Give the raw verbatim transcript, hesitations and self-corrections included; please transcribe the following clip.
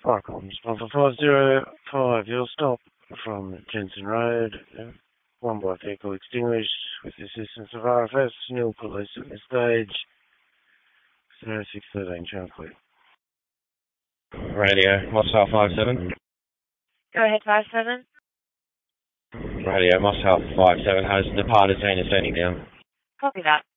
Falcons, one four five zero five, your stop from Jensen Road. Yeah. One by vehicle extinguished with the assistance of R F S, nil police at this stage. zero six thirteen, channel clear. Radio, Moscow five seven. Go ahead, five seven. Radio, Moscow five seven has departed, Dana standing down. Copy that.